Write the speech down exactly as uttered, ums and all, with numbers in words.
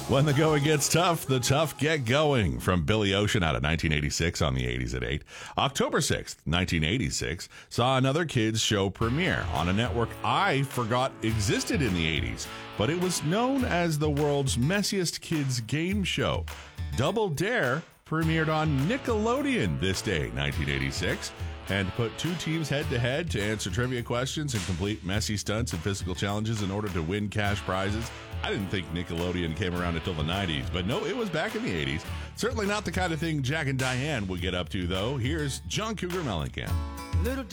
When the going gets tough, the tough get going. From Billy Ocean out of nineteen eighty-six on the eighties at eight. October sixth, nineteen eighty-six, saw another kids show premiere on a network I forgot existed in the eighties, but it was known as the world's messiest kids game show. Double Dare premiered on Nickelodeon this day, nineteen eighty-six, and put two teams head-to-head to answer trivia questions and complete messy stunts and physical challenges in order to win cash prizes. I didn't think Nickelodeon came around until the nineties, but no, it was back in the eighties. Certainly not the kind of thing Jack and Diane would get up to, though. Here's John Cougar Mellencamp. Little